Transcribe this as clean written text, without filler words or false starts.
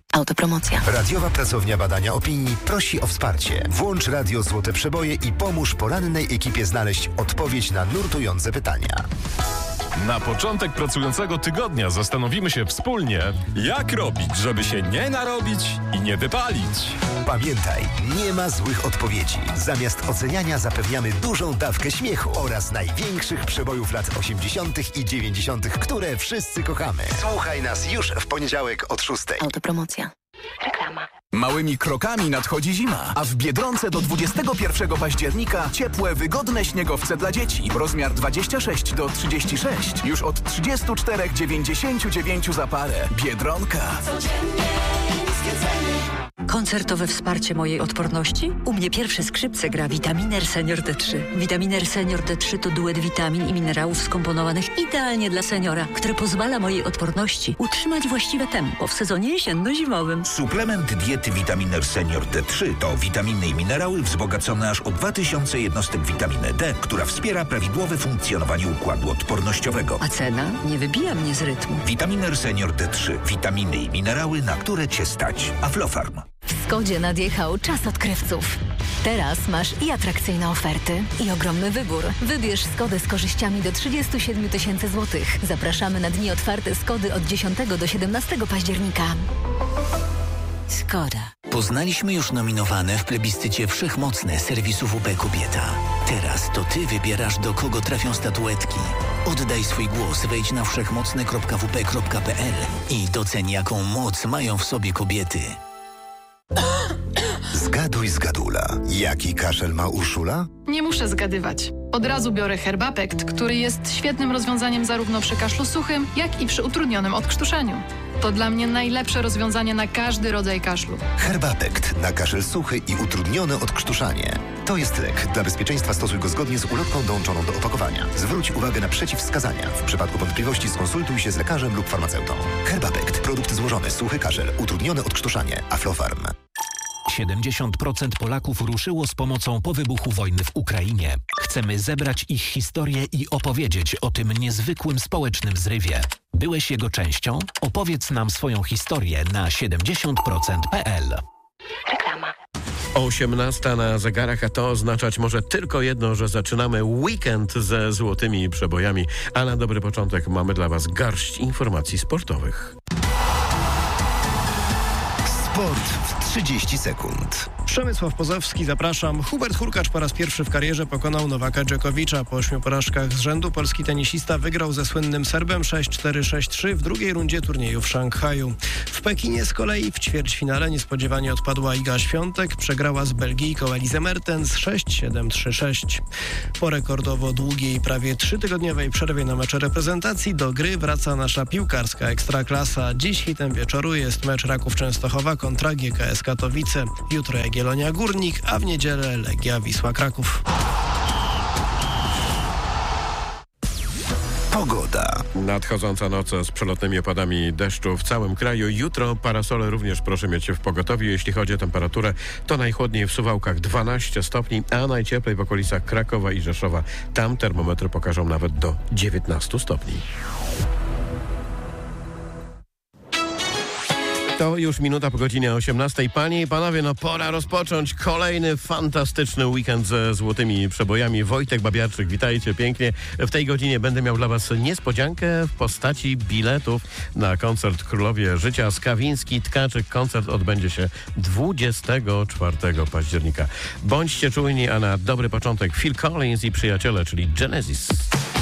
Autopromocja. Radiowa Pracownia Badania Opinii prosi o wsparcie. Włącz Radio Złote Przeboje i pomóż porannej ekipie znaleźć odpowiedź na nurtujące pytania. Na początek pracującego tygodnia zastanowimy się wspólnie, jak robić, żeby się nie narobić i nie wypalić. Pamiętaj, nie ma złych odpowiedzi. Zamiast oceniania zapewniamy dużą dawkę śmiechu oraz największych przebojów lat 80. i 90., które wszyscy kochamy. Słuchaj nas już w poniedziałek od 6. Autopromocja. Reklama. Małymi krokami nadchodzi zima, a w Biedronce do 21 października ciepłe, wygodne śniegowce dla dzieci. Rozmiar 26 do 36. Już od 34,99 za parę. Biedronka. Codziennie niskie ceny. Koncertowe wsparcie mojej odporności? U mnie pierwsze skrzypce gra Vitaminer Senior D3. Vitaminer Senior D3 to duet witamin i minerałów skomponowanych idealnie dla seniora, który pozwala mojej odporności utrzymać właściwe tempo w sezonie jesienno-zimowym. Suplement diety Vitaminer Senior D3 to witaminy i minerały wzbogacone aż o 2000 jednostek witaminy D, która wspiera prawidłowe funkcjonowanie układu odpornościowego. A cena nie wybija mnie z rytmu. Vitaminer Senior D3. Witaminy i minerały, na które Cię stać. Aflofarm. W Skodzie nadjechał czas odkrywców. Teraz masz i atrakcyjne oferty, i ogromny wybór. Wybierz Skodę z korzyściami do 37 000 złotych. Zapraszamy na dni otwarte Skody od 10 do 17 października. Skoda. Poznaliśmy już nominowane w plebiscycie wszechmocne serwisu WP Kobieta. Teraz to Ty wybierasz, do kogo trafią statuetki. Oddaj swój głos, wejdź na wszechmocne.wp.pl i doceń, jaką moc mają w sobie kobiety. Zgaduj, zgadula. Jaki kaszel ma Urszula? Nie muszę zgadywać. Od razu biorę Herbapekt, który jest świetnym rozwiązaniem zarówno przy kaszlu suchym, jak i przy utrudnionym odkrztuszaniu. To dla mnie najlepsze rozwiązanie na każdy rodzaj kaszlu. Herbapekt na kaszel suchy i utrudnione odkrztuszanie. To jest lek. Dla bezpieczeństwa stosuj go zgodnie z ulotką dołączoną do opakowania. Zwróć uwagę na przeciwwskazania. W przypadku wątpliwości skonsultuj się z lekarzem lub farmaceutą. Herbapekt. Produkt złożony. Suchy kaszel. Utrudnione odkrztuszanie. Aflofarm. 70% Polaków ruszyło z pomocą po wybuchu wojny w Ukrainie. Chcemy zebrać ich historię i opowiedzieć o tym niezwykłym społecznym zrywie. Byłeś jego częścią? Opowiedz nam swoją historię na 70%.pl. Reklama. 18 na zegarach, a to oznaczać może tylko jedno, że zaczynamy weekend ze złotymi przebojami, a na dobry początek mamy dla Was garść informacji sportowych. Sport w 30 sekund. Przemysław Pozowski, zapraszam. Hubert Hurkacz po raz pierwszy w karierze pokonał Nowaka Dżokowicza. Po 8 porażkach z rzędu polski tenisista wygrał ze słynnym Serbem 6-4, 6-3 w drugiej rundzie turnieju w Szanghaju. W Pekinie z kolei w ćwierćfinale niespodziewanie odpadła Iga Świątek. Przegrała z Belgijką Elizę Mertens 6-7, 3-6. Po rekordowo długiej, prawie 3-tygodniowej przerwie na mecze reprezentacji do gry wraca nasza piłkarska ekstraklasa. Dziś hitem wieczoru jest mecz Raków Częstochowa kontra GKS Katowice. Jutro Jagiellonia Górnik, a w niedzielę Legia Wisła Kraków. Pogoda. Nadchodząca noc z przelotnymi opadami deszczu w całym kraju. Jutro parasole również proszę mieć w pogotowiu. Jeśli chodzi o temperaturę, to najchłodniej w Suwałkach 12 stopni, a najcieplej w okolicach Krakowa i Rzeszowa. Tam termometry pokażą nawet do 19 stopni. To już minuta po godzinie 18. Panie i panowie, pora rozpocząć kolejny fantastyczny weekend ze złotymi przebojami. Wojtek Babiarczyk, witajcie pięknie. W tej godzinie będę miał dla Was niespodziankę w postaci biletów na koncert Królowie Życia Skawiński-Tkaczyk. Koncert odbędzie się 24 października. Bądźcie czujni, a na dobry początek Phil Collins i przyjaciele, czyli Genesis.